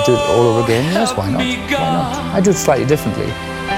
do it all over again? Yes, why not? Why not? I do it slightly differently.